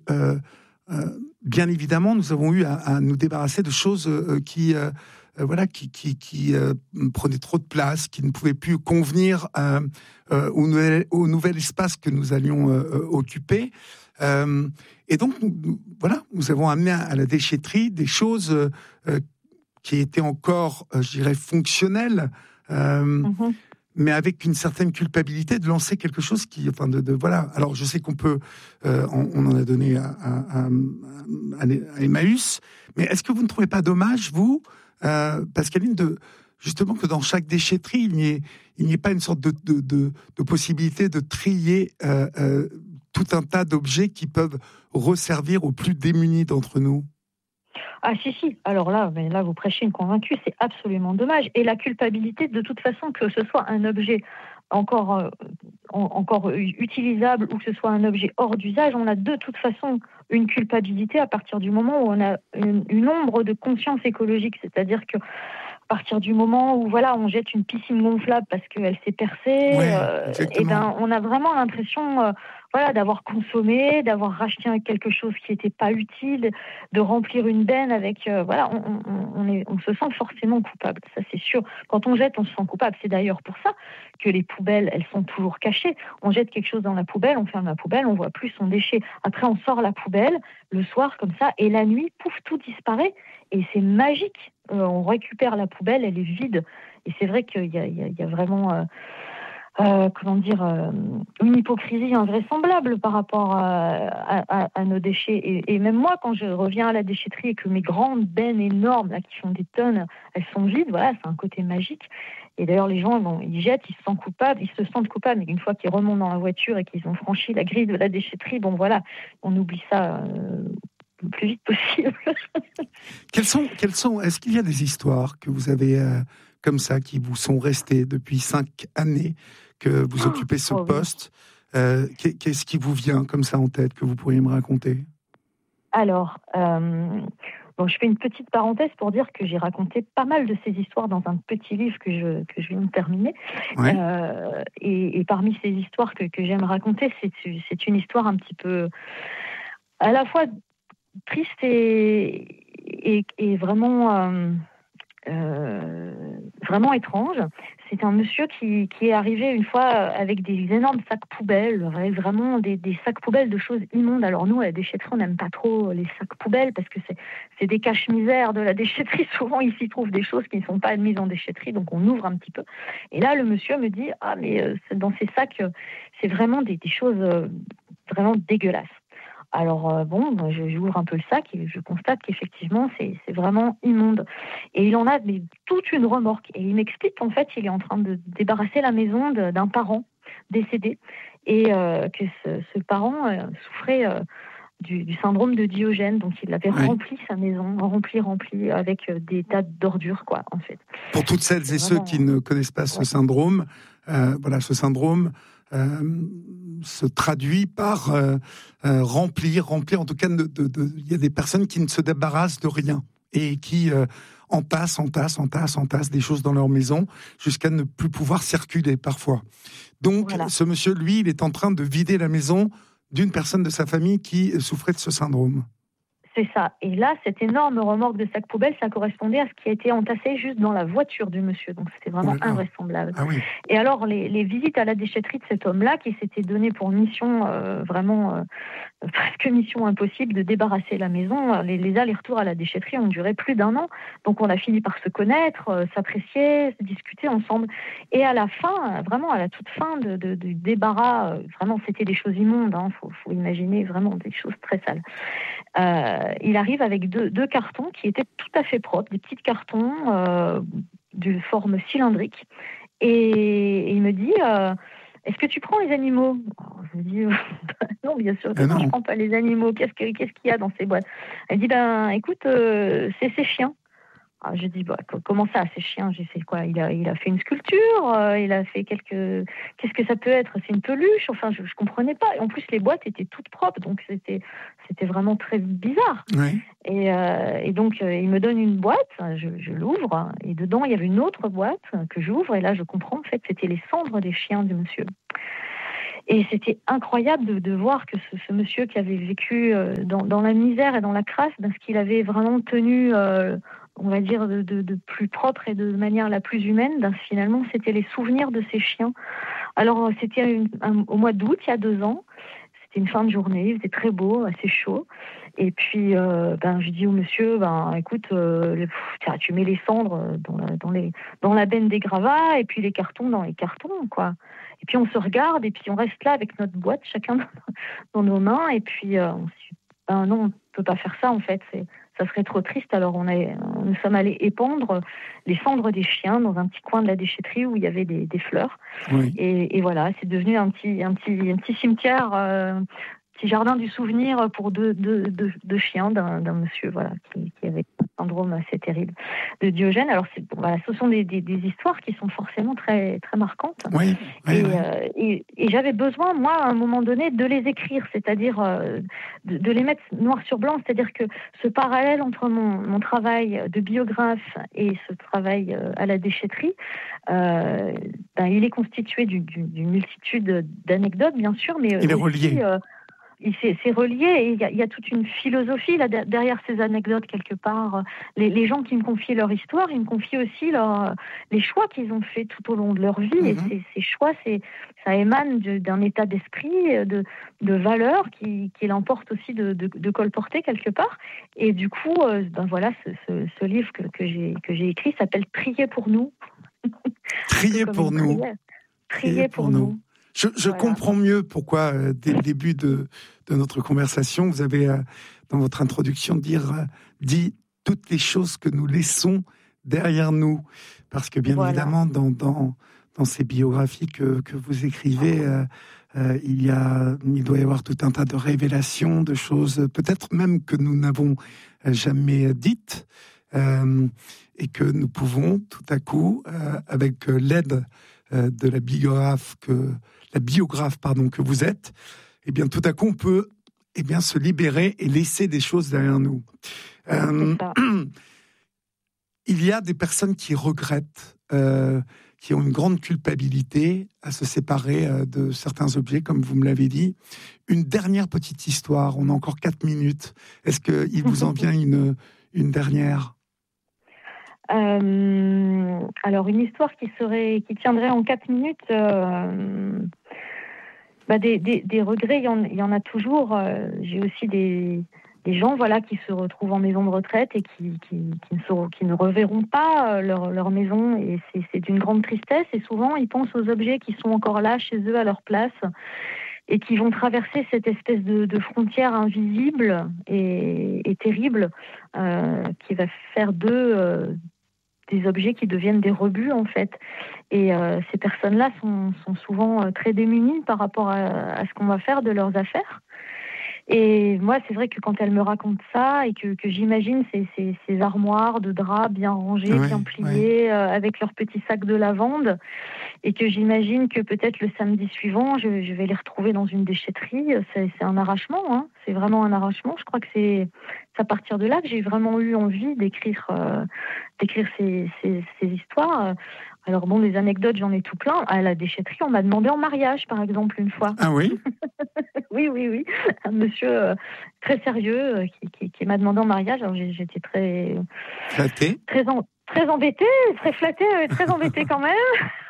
bien évidemment, nous avons eu à nous débarrasser de choses qui prenaient trop de place, qui ne pouvaient plus convenir au nouvel espace que nous allions occuper. Et donc, nous avons amené à la déchetterie des choses qui étaient encore, je dirais, fonctionnelles, mais avec une certaine culpabilité de lancer quelque chose qui, voilà. Alors, je sais qu'on peut, on en a donné à Emmaüs, mais est-ce que vous ne trouvez pas dommage, vous, Pascaline, justement que dans chaque déchetterie, il n'y ait pas une sorte de possibilité de trier tout un tas d'objets qui peuvent resservir aux plus démunis d'entre nous? Ah si. Alors là, vous prêchez une convaincue, c'est absolument dommage. Et la culpabilité, de toute façon, que ce soit un objet encore utilisable ou que ce soit un objet hors d'usage, on a de toute façon une culpabilité à partir du moment où on a une ombre de conscience écologique. C'est-à-dire que à partir du moment où on jette une piscine gonflable parce qu'elle s'est percée, on a vraiment l'impression d'avoir consommé, d'avoir racheté quelque chose qui n'était pas utile, de remplir une benne avec... on se sent forcément coupable, ça c'est sûr. Quand on jette, on se sent coupable. C'est d'ailleurs pour ça que les poubelles, elles sont toujours cachées. On jette quelque chose dans la poubelle, on ferme la poubelle, on voit plus son déchet. Après, on sort la poubelle le soir comme ça, et la nuit, pouf, tout disparaît. Et c'est magique. On récupère la poubelle, elle est vide. Et c'est vrai qu'il y a vraiment... une hypocrisie invraisemblable par rapport à nos déchets. Et même moi, quand je reviens à la déchetterie et que mes grandes bennes énormes, là, qui font des tonnes, elles sont vides, c'est un côté magique. Et d'ailleurs, les gens, ils jettent, ils se sentent coupables, mais une fois qu'ils remontent dans la voiture et qu'ils ont franchi la grille de la déchetterie, on oublie ça le plus vite possible. Est-ce qu'il y a des histoires que vous avez comme ça, qui vous sont restées depuis 5 années que vous occupez ce poste? Qu'est-ce qui vous vient comme ça en tête, que vous pourriez me raconter? Alors, je fais une petite parenthèse pour dire que j'ai raconté pas mal de ces histoires dans un petit livre que je viens de terminer. Ouais. Et parmi ces histoires que j'aime raconter, c'est une histoire un petit peu à la fois triste et vraiment... vraiment étrange. C'est un monsieur qui est arrivé une fois avec des énormes sacs poubelles, vraiment des sacs poubelles de choses immondes. Alors nous, à la déchetterie, on n'aime pas trop les sacs poubelles parce que c'est des caches-misères de la déchetterie. Souvent, il s'y trouve des choses qui ne sont pas admises en déchetterie, donc on ouvre un petit peu. Et là, le monsieur me dit « Ah, mais dans ces sacs, c'est vraiment des choses vraiment dégueulasses. » Alors j'ouvre un peu le sac et je constate qu'effectivement c'est vraiment immonde. Et il en a toute une remorque. Et il m'explique qu'en fait il est en train de débarrasser la maison d'un parent décédé et que ce parent souffrait du syndrome de Diogène. Donc il avait rempli sa maison, rempli avec des tas d'ordures en fait. Pour toutes celles et ceux qui ne connaissent pas ce syndrome, ce syndrome se traduit par remplir. En tout cas, il y a des personnes qui ne se débarrassent de rien et qui entassent des choses dans leur maison jusqu'à ne plus pouvoir circuler parfois. Donc, ce monsieur, lui, il est en train de vider la maison d'une personne de sa famille qui souffrait de ce syndrome. C'est ça. Et là, cette énorme remorque de sacs poubelles, ça correspondait à ce qui a été entassé juste dans la voiture du monsieur. Donc, c'était vraiment invraisemblable. Ah oui. Et alors, les visites à la déchetterie de cet homme-là, qui s'était donné pour mission presque mission impossible de débarrasser la maison, les allers-retours à la déchetterie ont duré plus d'1 an. Donc, on a fini par se connaître, s'apprécier, se discuter ensemble. Et à la fin, vraiment à la toute fin du débarras, vraiment, c'était des choses immondes. Faut imaginer vraiment des choses très sales. Il arrive avec deux cartons qui étaient tout à fait propres, des petits cartons de forme cylindrique. Et il me dit, est-ce que tu prends les animaux? Alors, je me dis, non, bien sûr, je ne prends pas les animaux. Qu'est-ce qu'il y a dans ces boîtes? Elle dit, écoute, c'est ces chiens. Alors, je dis, comment ça, ces chiens? J'ai fait quoi? Il a fait une sculpture, il a fait qu'est-ce que ça peut être? C'est une peluche? Enfin, je comprenais pas. Et en plus, les boîtes étaient toutes propres, donc c'était vraiment très bizarre. Oui. Et donc, il me donne une boîte, je l'ouvre, et dedans, il y avait une autre boîte que j'ouvre, et là, je comprends, en fait, c'était les cendres des chiens du monsieur. Et c'était incroyable de voir que ce monsieur qui avait vécu dans la misère et dans la crasse, ce qu'il avait vraiment tenu, on va dire, de plus propre et de manière la plus humaine, finalement, c'était les souvenirs de ses chiens. Alors, c'était au mois d'août, il y a 2 ans. C'était une fin de journée, il faisait très beau, assez chaud. Et puis, je dis au monsieur, écoute, tu mets les cendres dans la benne des gravats et puis les cartons dans les cartons, quoi. Et puis on se regarde et puis on reste là avec notre boîte, chacun dans nos mains. Et puis on se dit, non, on ne peut pas faire ça en fait. Ça serait trop triste. Alors nous sommes allés épandre les cendres des chiens dans un petit coin de la déchetterie où il y avait des fleurs. Oui. Et voilà, c'est devenu un petit cimetière, petit jardin du souvenir pour deux chiens d'un monsieur qui avait un syndrome assez terrible de Diogène. Alors ce sont des histoires qui sont forcément très très marquantes. Oui. Et j'avais besoin, moi, à un moment donné, de les écrire, c'est-à-dire de les mettre noir sur blanc, c'est-à-dire que ce parallèle entre mon travail de biographe et ce travail à la déchetterie, il est constitué d'une multitude d'anecdotes, bien sûr, mais il est relié. C'est relié et il y a toute une philosophie là derrière ces anecdotes quelque part. Les gens qui me confient leur histoire, ils me confient aussi les choix qu'ils ont fait tout au long de leur vie. Mm-hmm. Et ces choix, ça émane d'un état d'esprit, de valeurs qui l'emporte aussi de colporter quelque part. Et du coup, ce livre que j'ai écrit s'appelle Priez pour nous. Priez pour nous. Priez pour nous. Je comprends mieux pourquoi, dès le début de notre conversation, vous avez, dans votre introduction, dit toutes les choses que nous laissons derrière nous. Parce que, bien évidemment, dans ces biographies que vous écrivez, il doit y avoir tout un tas de révélations, de choses, peut-être même que nous n'avons jamais dites, et que nous pouvons, tout à coup, avec l'aide de la biographe que vous êtes, eh bien tout à coup on peut se libérer et laisser des choses derrière nous. Il y a des personnes qui regrettent, qui ont une grande culpabilité à se séparer de certains objets, comme vous me l'avez dit. Une dernière petite histoire, on a encore 4 minutes. Est-ce qu'il vous en vient une dernière ? Alors une histoire qui tiendrait en 4 minutes, des regrets, il y en a toujours. J'ai aussi des gens qui se retrouvent en maison de retraite et qui ne reverront pas leur maison, et c'est d'une grande tristesse. Et souvent ils pensent aux objets qui sont encore là chez eux à leur place et qui vont traverser cette espèce de frontière invisible et terrible qui va faire d'eux des objets qui deviennent des rebuts en fait. Et ces personnes-là sont souvent très démunies par rapport à ce qu'on va faire de leurs affaires. Et moi, c'est vrai que quand elles me racontent ça et que j'imagine ces armoires de draps bien rangées, bien pliées, avec leurs petits sacs de lavande, et que j'imagine que peut-être le samedi suivant, je vais les retrouver dans une déchetterie, c'est un arrachement, hein. C'est vraiment un arrachement. Je crois que c'est à partir de là que j'ai vraiment eu envie d'écrire ces histoires. Alors bon, des anecdotes, j'en ai tout plein. À la déchetterie, on m'a demandé en mariage, par exemple, une fois. Ah oui ? Oui. Un monsieur très sérieux qui m'a demandé en mariage. Alors j'étais très... Flattée ? Très embêtée, très flattée, très embêtée quand même.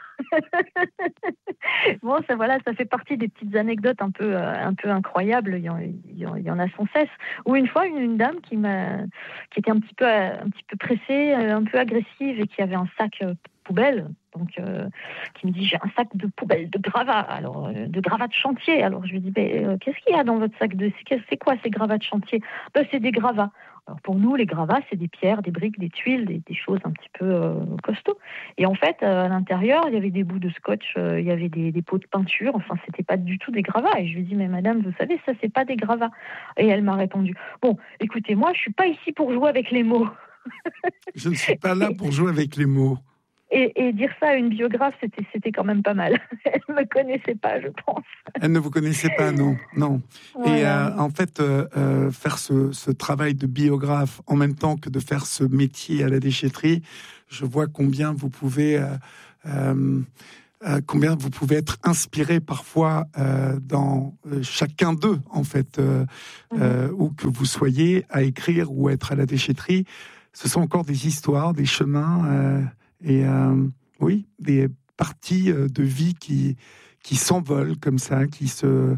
Bon, ça fait partie des petites anecdotes un peu incroyables. Il y en a sans cesse. Ou une fois, une dame qui était un petit peu pressée, un peu agressive, et qui avait un sac poubelle, donc qui me dit: j'ai un sac de poubelle de gravats, alors de gravats de chantier. Alors je lui dis: qu'est-ce qu'il y a dans votre sac c'est quoi ces gravats de chantier? C'est des gravats. Alors pour nous, les gravats, c'est des pierres, des briques, des tuiles, des choses un petit peu costauds. Et en fait, à l'intérieur, il y avait des bouts de scotch, il y avait des pots de peinture. Enfin, c'était pas du tout des gravats. Et je lui dis: mais madame, vous savez, ça, c'est pas des gravats. Et elle m'a répondu: bon, écoutez, moi, je suis pas ici pour jouer avec les mots. Je ne suis pas là pour jouer avec les mots. Et dire ça à une biographe, c'était quand même pas mal. Elle ne me connaissait pas, je pense. Elle ne vous connaissait pas, non. Voilà. Et en fait, faire ce travail de biographe en même temps que de faire ce métier à la déchetterie, je vois combien vous pouvez combien vous pouvez être inspiré parfois dans chacun d'eux, en fait, où que vous soyez, à écrire ou à être à la déchetterie. Ce sont encore des histoires, des chemins et des parties de vie qui s'envolent comme ça, qui se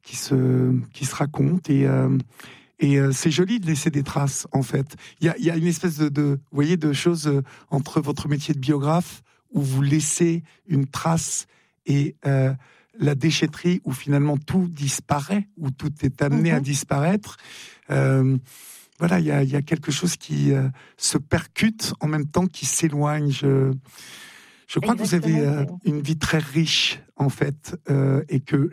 racontent et c'est joli de laisser des traces, en fait. Il y a une espèce de choses entre votre métier de biographe où vous laissez une trace et la déchetterie où finalement tout disparaît, où tout est amené à disparaître. Il y a quelque chose qui se percute en même temps qui s'éloigne. Je crois que vous avez une vie très riche, en fait, et que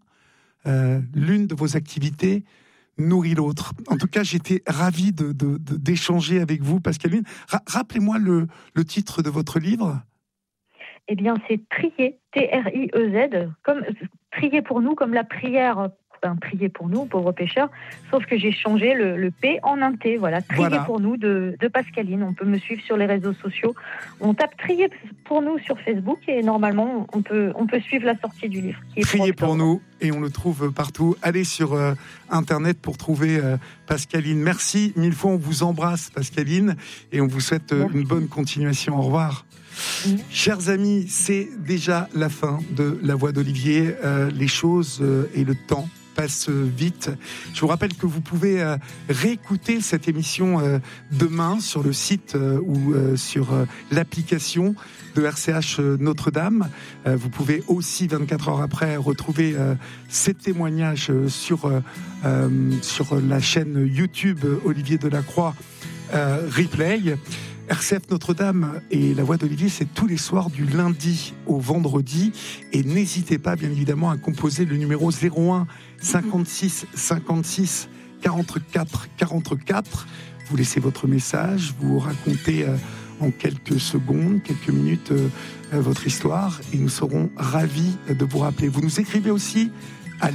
l'une de vos activités nourrit l'autre. En tout cas, j'étais ravi d'échanger avec vous, Pascaline. Rappelez-moi le titre de votre livre. Eh bien, c'est Trier, T-R-I-E-Z, comme trier pour nous, comme la prière, prier pour nous, pauvres pécheurs, sauf que j'ai changé le P en un T, voilà, Trier pour nous de Pascaline. On peut me suivre sur les réseaux sociaux. On tape Trier pour nous sur Facebook et normalement, on peut suivre la sortie du livre. Qui est Trier pour nous, et on le trouve partout. Allez sur Internet pour trouver Pascaline. Merci mille fois, on vous embrasse, Pascaline, et on vous souhaite une bonne continuation. Au revoir. Chers amis, c'est déjà la fin de La Voix d'Olivier. Les choses et le temps passent vite. Je vous rappelle que vous pouvez réécouter cette émission demain sur le site ou sur l'application de RCH Notre-Dame. Vous pouvez aussi, 24 heures après, retrouver ces témoignages sur la chaîne YouTube Olivier Delacroix Replay. RCF Notre-Dame et La Voix d'Olivier, c'est tous les soirs du lundi au vendredi. Et n'hésitez pas, bien évidemment, à composer le numéro 01 56 56 44 44. Vous laissez votre message, vous racontez en quelques secondes, quelques minutes, votre histoire. Et nous serons ravis de vous rappeler. Vous nous écrivez aussi à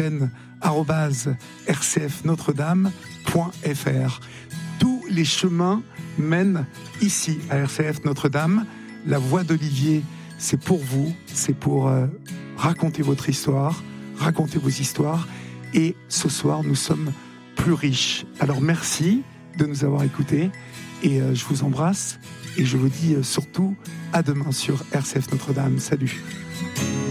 libreantenne@rcfnotredame.fr. Tous les chemins mènent ici à RCF Notre-Dame. La Voix d'Olivier, c'est pour vous, c'est pour raconter votre histoire, raconter vos histoires. Et ce soir, nous sommes plus riches. Alors merci de nous avoir écoutés et je vous embrasse et je vous dis surtout à demain sur RCF Notre-Dame. Salut.